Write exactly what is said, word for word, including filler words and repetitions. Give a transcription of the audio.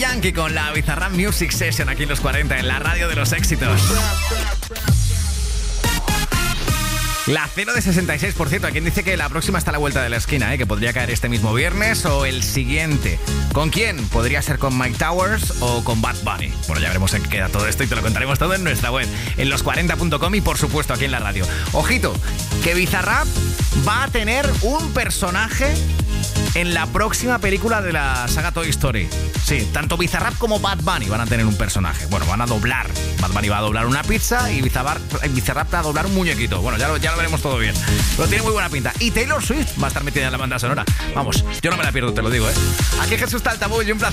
Yankee con la Bizarrap Music Session aquí en los cuarenta, en la radio de los éxitos. La cero de sesenta y seis, por cierto, a quien dice que la próxima está a la vuelta de la esquina, ¿eh? Que podría caer este mismo viernes o el siguiente. ¿Con quién? Podría ser con Mike Towers o con Bad Bunny. Bueno, ya veremos en qué queda todo esto y te lo contaremos todo en nuestra web, en los cuarenta punto com y por supuesto aquí en la radio. Ojito, que Bizarrap va a tener un personaje en la próxima película de la saga Toy Story. Sí, tanto Bizarrap como Bad Bunny van a tener un personaje. Bueno, van a doblar. Bad Bunny va a doblar una pizza y Bizarrap, Bizarrap va a doblar un muñequito. Bueno, ya lo, ya lo veremos todo bien. Pero tiene muy buena pinta. Y Taylor Swift va a estar metida en la banda sonora. Vamos, yo no me la pierdo, te lo digo, ¿eh? Aquí Jesús Taltabú y un placer.